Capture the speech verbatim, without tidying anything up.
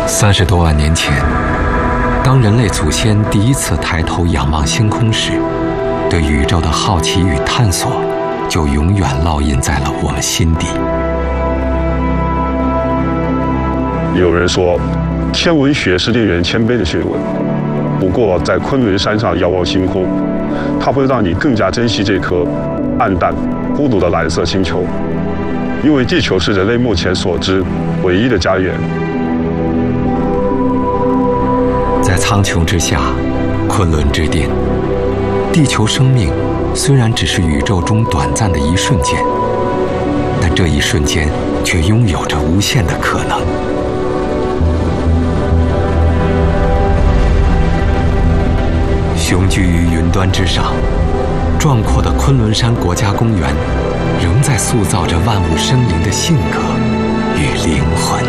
三十多万年前，当人类祖先第一次抬头仰望星空时，对宇宙的好奇与探索就永远烙印在了我们心底。 有人说，天文学是令人谦卑的学问。不过，在昆仑山上遥望星空，它会让你更加珍惜这颗暗淡、孤独的蓝色星球，因为地球是人类目前所知唯一的家园。 在苍穹之下，昆仑之巅，地球生命虽然只是宇宙中短暂的一瞬间，但这一瞬间却拥有着无限的可能。雄居于云端之上，壮阔的昆仑山国家公园仍在塑造着万物生灵的性格与灵魂。